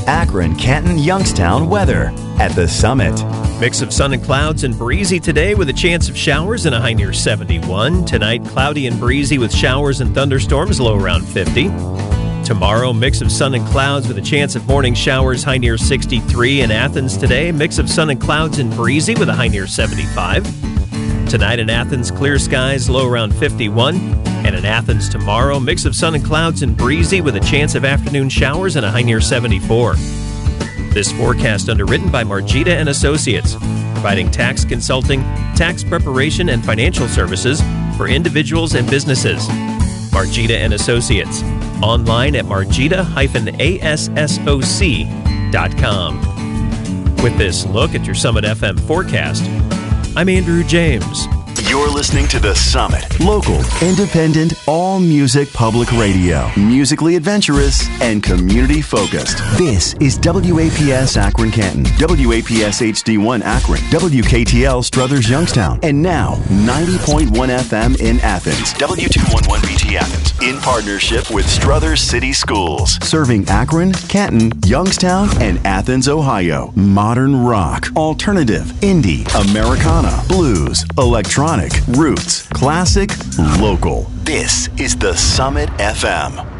Akron, Canton, Youngstown weather at the Summit. Mix of sun and clouds and breezy today with a chance of showers and a high near 71. Tonight, cloudy and breezy with showers and thunderstorms, low around 50. Tomorrow, mix of sun and clouds with a chance of morning showers, high near 63. In Athens today, mix of sun and clouds and breezy with a high near 75. Tonight in Athens, clear skies, low around 51. And in Athens tomorrow, mix of sun and clouds and breezy with a chance of afternoon showers and a high near 74. This forecast underwritten by Margita and Associates, providing tax consulting, tax preparation, and financial services for individuals and businesses. Margita and Associates, online at margita-assoc.com. With this look at your Summit FM forecast, I'm Andrew James. You're listening to The Summit. Local, independent, all-music public radio. Musically adventurous and community-focused. This is WAPS Akron Canton, WAPS HD1 Akron, WKTL Struthers Youngstown, and now 90.1 FM in Athens, W211BT Athens, in partnership with Struthers City Schools, serving Akron, Canton, Youngstown, and Athens, Ohio. Modern rock, alternative, indie, Americana, blues, electronic, roots, classic, local. This is The Summit FM.